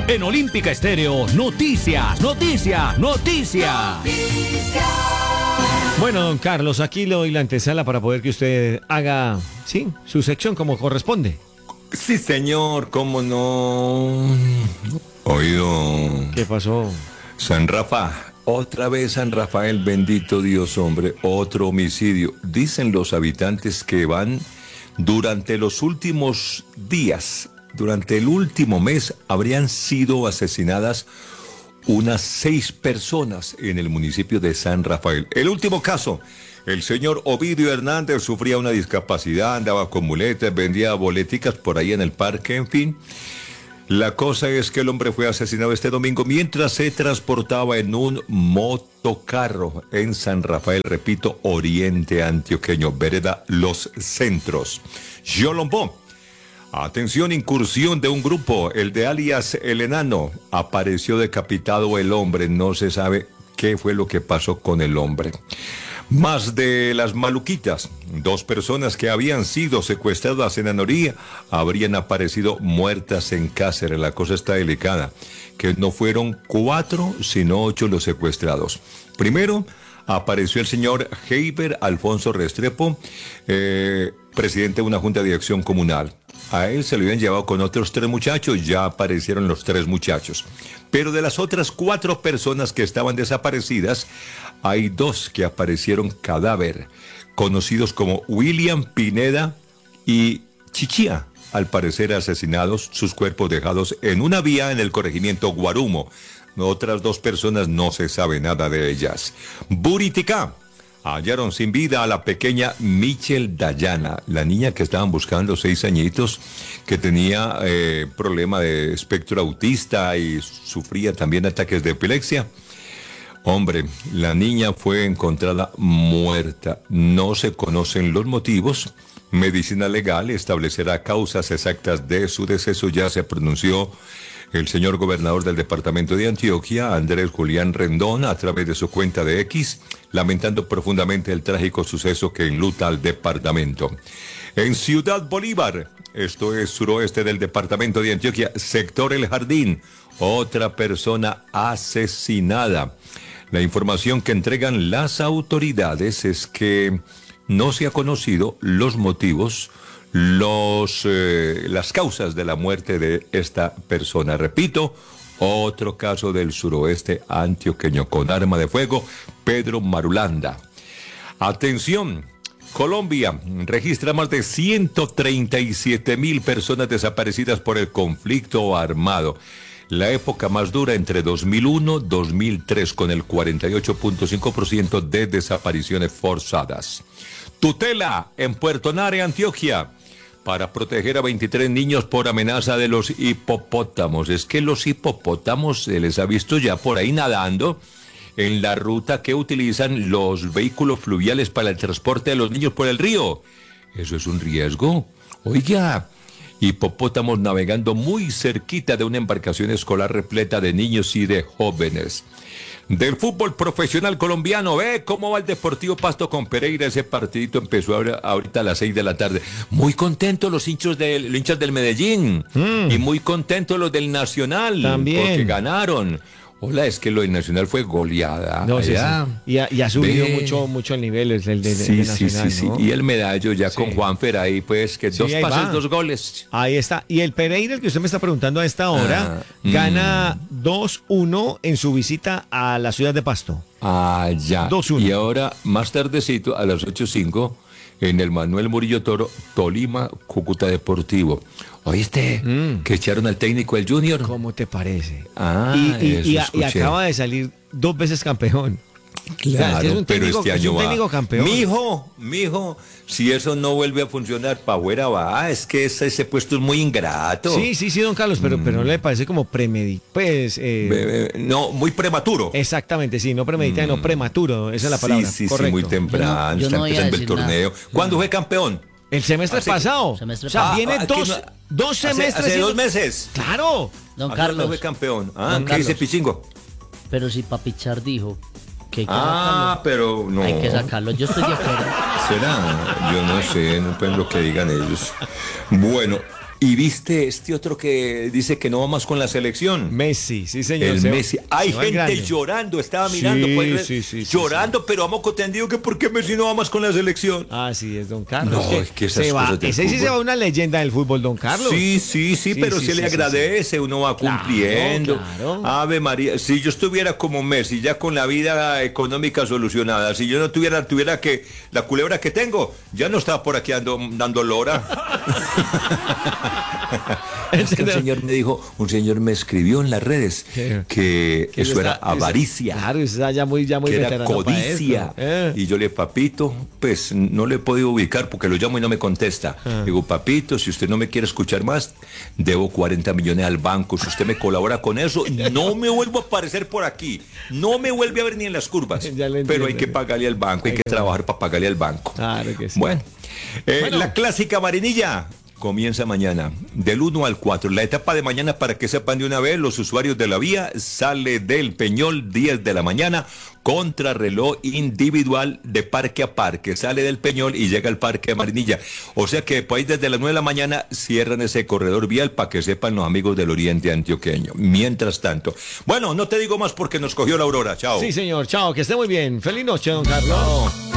En Olímpica Estéreo, noticias. Bueno, don Carlos, aquí le doy la antesala para poder que usted haga, sí, su sección como corresponde. Sí, señor, cómo no. Oído. ¿Qué pasó? San Rafa, otra vez San Rafael, bendito Dios, hombre, otro homicidio. Dicen los habitantes que van durante los últimos días, durante el último mes, habrían sido asesinadas unas 6 personas en el municipio de San Rafael. El último caso, el señor Ovidio Hernández sufría una discapacidad, andaba con muletas, vendía boleticas por ahí en el parque, en fin. La cosa es que el hombre fue asesinado este domingo mientras se transportaba en un motocarro en San Rafael, repito, oriente antioqueño, vereda Los Centros. Yolombó. Atención, incursión de un grupo, el de alias El Enano. Apareció decapitado el hombre, no se sabe qué fue lo que pasó con el hombre. Más de las Maluquitas, 2 personas que habían sido secuestradas en Anoría habrían aparecido muertas en Cáceres. La cosa está delicada, que no fueron 4 sino 8 los secuestrados. Primero apareció el señor Heiber Alfonso Restrepo, presidente de una junta de dirección comunal. A él se lo habían llevado con otros 3 muchachos, ya aparecieron los 3 muchachos. Pero de las otras 4 personas que estaban desaparecidas, hay 2 que aparecieron cadáver, conocidos como William Pineda y Chichía, al parecer asesinados, sus cuerpos dejados en una vía en el corregimiento Guarumo. Otras 2 personas no se sabe nada de ellas. Buriticá. Hallaron sin vida a la pequeña Michel Dayana, la niña que estaban buscando, 6 añitos, que tenía problema de espectro autista y sufría también ataques de epilepsia. Hombre, la niña fue encontrada muerta. No se conocen los motivos. Medicina legal establecerá causas exactas de su deceso. Ya se pronunció el señor gobernador del departamento de Antioquia, Andrés Julián Rendón, a través de su cuenta de X, lamentando profundamente el trágico suceso que enluta al departamento. En Ciudad Bolívar, esto es suroeste del departamento de Antioquia, sector El Jardín, otra persona asesinada. La información que entregan las autoridades es que no se ha conocido los motivos, las causas de la muerte de esta persona. Repito, otro caso del suroeste antioqueño con arma de fuego, Pedro Marulanda. Atención, Colombia registra más de 137,000 personas desaparecidas por el conflicto armado. La época más dura entre 2001 y 2003, con el 48.5% de desapariciones forzadas. Tutela en Puerto Nare, Antioquia, para proteger a 23 niños por amenaza de los hipopótamos. Es que los hipopótamos se les ha visto ya por ahí nadando en la ruta que utilizan los vehículos fluviales para el transporte de los niños por el río. Eso es un riesgo. Oiga, hipopótamos navegando muy cerquita de una embarcación escolar repleta de niños y de jóvenes. Del fútbol profesional colombiano, ve cómo va el Deportivo Pasto con Pereira. Ese partidito empezó ahorita a las 6 de la tarde. Muy contentos los hinchas del Medellín y muy contentos los del Nacional. También. Porque ganaron. Hola, es que lo del Nacional fue goleada. No, sí. Y ha subido mucho el nivel el de Nacional. Sí. ¿no? Y el medallo ya con Juanfer ahí, pues, que 2 pases, 2 goles. Ahí está. Y el Pereira, el que usted me está preguntando a esta hora, gana 2-1 en su visita a la ciudad de Pasto. Ah, ya. 2-1. Y ahora, más tardecito, a las 8:05, en el Manuel Murillo Toro, Tolima, Cúcuta Deportivo. ¿Oíste? Que echaron al técnico del Junior. ¿Cómo te parece? Y acaba de salir 2 veces campeón. Claro, es un pero técnico, este año es un técnico campeón. Mijo, si eso no vuelve a funcionar, para afuera va. Es que ese puesto es muy ingrato. Sí, don Carlos, pero no le parece como premeditado. Pues, no, muy prematuro. Exactamente, sí, no premeditado, no prematuro. Esa es la palabra. Sí, correcto. muy temprano. Yo está no voy a empezando el decir torneo. nada. ¿Cuándo fue campeón? El semestre pasado. Semestre o sea, pasado. viene dos semestres. Hace 2 meses. Claro. Don ¿A qué Carlos, no fue campeón? Don ¿Qué dice Carlos. Pichingo? pero si Papichar dijo que hay que sacarlo, pero no. hay que sacarlo. Yo estoy de acuerdo. ¿Será? Yo no sé, no pueden lo que digan ellos. Bueno, Y viste este otro que dice que no va más con la selección. Messi, sí señor. El Messi. Hay se va gente grande. llorando, estaba mirando. Sí, Pues, sí, llorando, pero vamos contendido que por qué Messi no va más con la selección. Sí, es don Carlos. No, es que esas se va, cosas del ese sí fútbol. se va una leyenda del fútbol, don Carlos. Sí, pero sí, se le sí, agradece, uno va Claro, cumpliendo. claro. Ave María, si yo estuviera como Messi, ya con la vida económica solucionada, si yo no tuviera que la culebra que tengo, ya no estaba por aquí dando lora. Es que un señor me escribió en las redes que eso era avaricia. Claro, eso ya muy que era veterano para codicia. esto. Y yo le, papito, pues no le he podido ubicar porque lo llamo y no me contesta. Digo, papito, si usted no me quiere escuchar más, debo 40 millones al banco. Si usted me colabora con eso, no me vuelvo a aparecer por aquí. No me vuelve a ver ni en las curvas. Ya lo entiendo. Pero hay que pagarle al banco, hay que trabajar para pagarle al banco. Claro que sí. Bueno, la clásica Marinilla comienza mañana, del 1 al 4. La etapa de mañana, para que sepan de una vez, los usuarios de la vía, sale del Peñol 10 de la mañana, contrarreloj individual de parque a parque. Sale del Peñol y llega al parque de Marinilla. O sea que pues, desde las 9 de la mañana cierran ese corredor vial para que sepan los amigos del oriente antioqueño. Mientras tanto, bueno, no te digo más porque nos cogió la aurora. Chao. Sí, señor. Chao, que esté muy bien. Feliz noche, don Carlos.